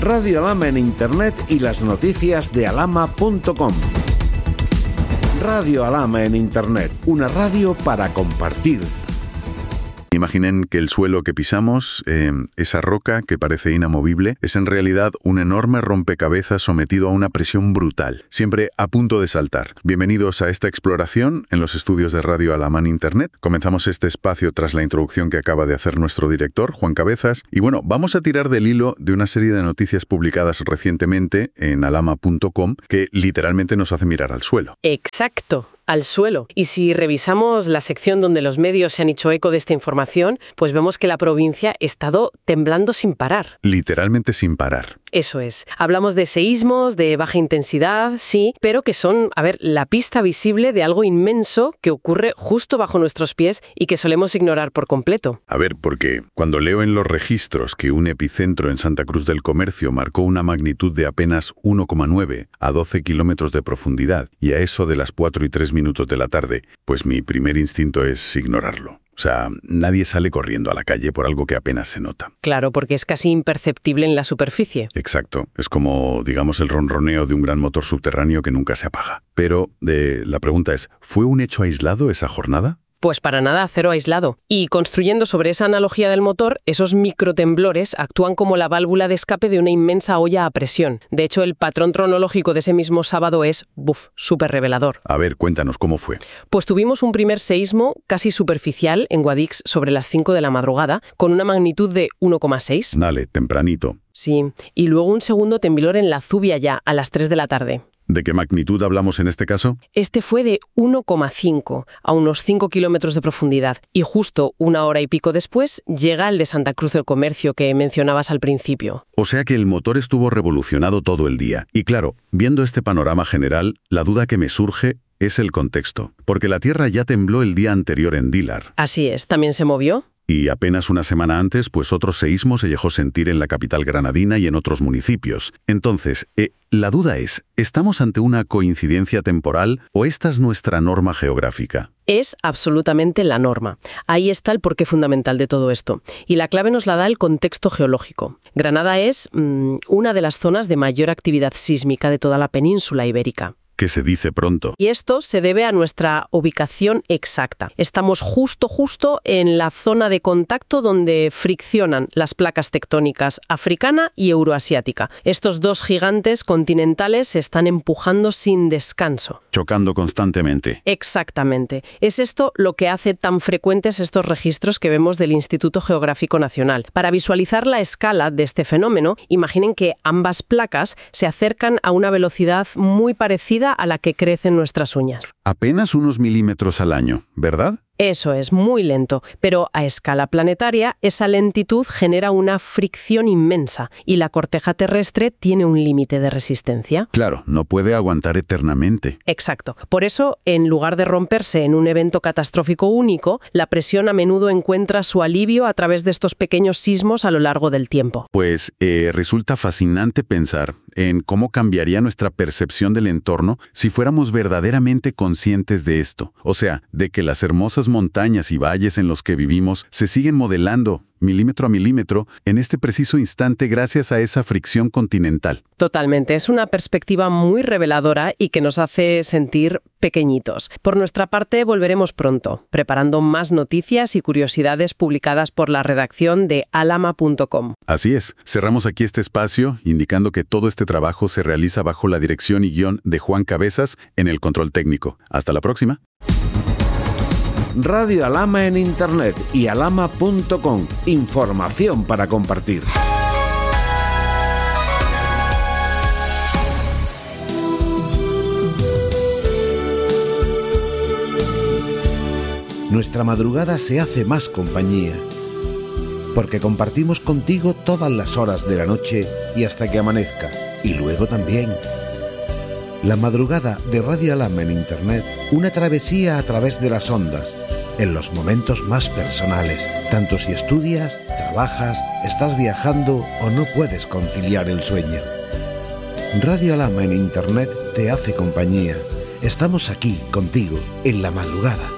Radio Alhama en Internet y las noticias de alhama.com. Radio Alhama en Internet, una radio para compartir. Imaginen que el suelo que pisamos, esa roca que parece inamovible, es en realidad un enorme rompecabezas sometido a una presión brutal, siempre a punto de saltar. Bienvenidos a esta exploración en los estudios de Radio Alhama en Internet. Comenzamos este espacio tras la introducción que acaba de hacer nuestro director, Juan Cabezas. Y bueno, vamos a tirar del hilo de una serie de noticias publicadas recientemente en alhama.com que literalmente nos hace mirar al suelo. Exacto. Al suelo. Y si revisamos la sección donde los medios se han hecho eco de esta información, pues vemos que la provincia ha estado temblando sin parar. Literalmente sin parar. Eso es. Hablamos de seísmos, de baja intensidad, sí, pero que son, la pista visible de algo inmenso que ocurre justo bajo nuestros pies y que solemos ignorar por completo. Porque cuando leo en los registros que un epicentro en Santa Cruz del Comercio marcó una magnitud de apenas 1,9 a 12 kilómetros de profundidad y a eso de las 4:03 de la tarde, pues mi primer instinto es ignorarlo. O sea, nadie sale corriendo a la calle por algo que apenas se nota. Claro, porque es casi imperceptible en la superficie. Exacto. Es como, digamos, el ronroneo de un gran motor subterráneo que nunca se apaga. Pero la pregunta es, ¿fue un hecho aislado esa jornada? Pues para nada, cero aislado. Y construyendo sobre esa analogía del motor, esos microtemblores actúan como la válvula de escape de una inmensa olla a presión. De hecho, el patrón cronológico de ese mismo sábado es, súper revelador. A ver, cuéntanos, ¿cómo fue? Pues tuvimos un primer seísmo casi superficial en Guadix sobre las 5 de la madrugada, con una magnitud de 1,6. Dale, tempranito. Sí, y luego un segundo temblor en la Zubia ya, a las 3 de la tarde. ¿De qué magnitud hablamos en este caso? Este fue de 1,5 a unos 5 kilómetros de profundidad y justo una hora y pico después llega el de Santa Cruz del Comercio que mencionabas al principio. O sea que el motor estuvo revolucionado todo el día. Y claro, viendo este panorama general, la duda que me surge es el contexto. Porque la Tierra ya tembló el día anterior en Dílar. Así es, ¿también se movió? Y apenas una semana antes, pues otro seísmo se dejó sentir en la capital granadina y en otros municipios. Entonces, la duda es, ¿estamos ante una coincidencia temporal o esta es nuestra norma geográfica? Es absolutamente la norma. Ahí está el porqué fundamental de todo esto. Y la clave nos la da el contexto geológico. Granada es una de las zonas de mayor actividad sísmica de toda la península ibérica. Que se dice pronto. Y esto se debe a nuestra ubicación exacta. Estamos justo en la zona de contacto donde friccionan las placas tectónicas africana y euroasiática. Estos dos gigantes continentales se están empujando sin descanso. Chocando constantemente. Exactamente. Es esto lo que hace tan frecuentes estos registros que vemos del Instituto Geográfico Nacional. Para visualizar la escala de este fenómeno, imaginen que ambas placas se acercan a una velocidad muy parecida a la que crecen nuestras uñas. Apenas unos milímetros al año, ¿verdad? Eso es, muy lento, pero a escala planetaria esa lentitud genera una fricción inmensa y la corteza terrestre tiene un límite de resistencia. Claro, no puede aguantar eternamente. Exacto. Por eso, en lugar de romperse en un evento catastrófico único, la presión a menudo encuentra su alivio a través de estos pequeños sismos a lo largo del tiempo. Pues resulta fascinante pensar en cómo cambiaría nuestra percepción del entorno si fuéramos verdaderamente conscientes de esto. O sea, de que las hermosas montañas y valles en los que vivimos se siguen modelando milímetro a milímetro en este preciso instante gracias a esa fricción continental. Totalmente, es una perspectiva muy reveladora y que nos hace sentir pequeñitos. Por nuestra parte, volveremos pronto, preparando más noticias y curiosidades publicadas por la redacción de alhama.com. Así es, cerramos aquí este espacio indicando que todo este trabajo se realiza bajo la dirección y guión de Juan Cabezas en el control técnico. Hasta la próxima. Radio Alhama en Internet y alhama.com. Información para compartir. Nuestra madrugada se hace más compañía, porque compartimos contigo todas las horas de la noche y hasta que amanezca, y luego también. La madrugada de Radio Alhama en Internet, una travesía a través de las ondas, en los momentos más personales, tanto si estudias, trabajas, estás viajando o no puedes conciliar el sueño. Radio Alhama en Internet te hace compañía. Estamos aquí contigo en la madrugada.